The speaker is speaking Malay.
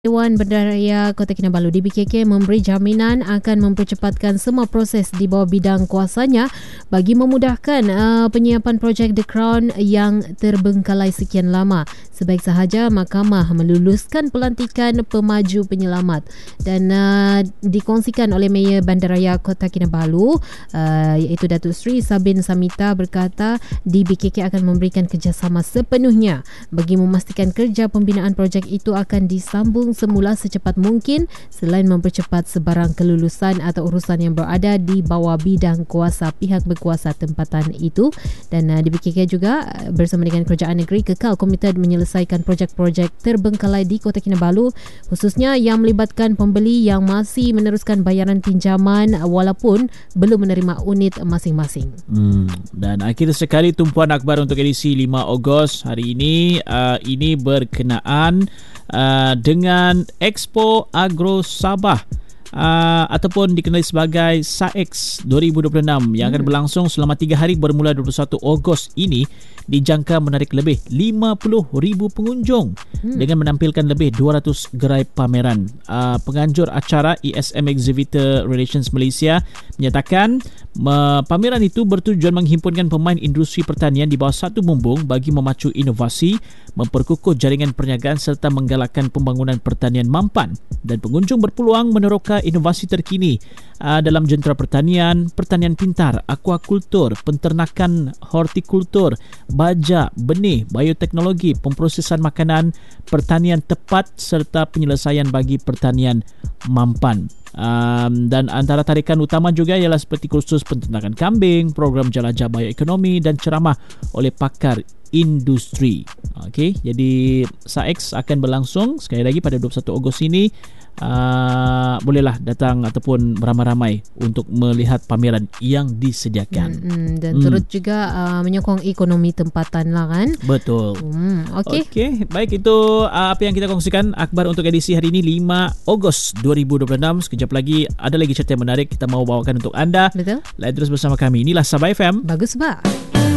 Dewan Bandaraya Kota Kinabalu DBKK memberi jaminan akan mempercepatkan semua proses di bawah bidang kuasanya bagi memudahkan penyiapan projek The Crown yang terbengkalai sekian lama. Sebaik sahaja Mahkamah meluluskan pelantikan pemaju penyelamat dan dikongsikan oleh Mayor Bandaraya Kota Kinabalu iaitu Datuk Seri Sabin Samita berkata DBKK akan memberikan kerjasama sepenuhnya bagi memastikan kerja pembinaan projek itu akan disambung semula secepat mungkin selain mempercepat sebarang kelulusan atau urusan yang berada di bawah bidang kuasa pihak berkuasa tempatan itu. Dan DBKK juga bersama dengan Kerajaan Negeri kekal komited menyelesaikan projek-projek terbengkalai di Kota Kinabalu khususnya yang melibatkan pembeli yang masih meneruskan bayaran pinjaman walaupun belum menerima unit masing-masing. Dan akhir sekali tumpuan akhbar untuk edisi 5 Ogos hari ini berkenaan dengan Expo Agro Sabah ataupun dikenali sebagai SAEX 2026 yang akan berlangsung selama 3 hari bermula 21 Ogos ini dijangka menarik lebih 50,000 pengunjung dengan menampilkan lebih 200 gerai pameran. Penganjur acara ESM Exhibitor Relations Malaysia menyatakan pameran itu bertujuan menghimpunkan pemain industri pertanian di bawah satu bumbung bagi memacu inovasi, memperkukuh jaringan perniagaan serta menggalakkan pembangunan pertanian mampan, dan pengunjung berpeluang meneroka inovasi terkini dalam jentera pertanian, pertanian pintar, akuakultur, penternakan, hortikultur, baja, benih, bioteknologi, pemprosesan makanan, pertanian tepat serta penyelesaian bagi pertanian mampan. Dan antara tarikan utama juga ialah seperti kursus penternakan kambing, program jelajah bioekonomi dan ceramah oleh pakar industri. Okey, jadi SAEX akan berlangsung sekali lagi pada 21 Ogos ini. Bolehlah datang ataupun beramai-ramai untuk melihat pameran yang disediakan. Dan turut juga menyokong ekonomi tempatan lah kan. Betul. Okey, baik, itu apa yang kita kongsikan akhbar untuk edisi hari ini 5 Ogos 2026. Sekejap lagi ada lagi cerita yang menarik kita mau bawakan untuk anda. Betul. Lain terus bersama kami. Inilah Sabah FM. Bagus, Pak.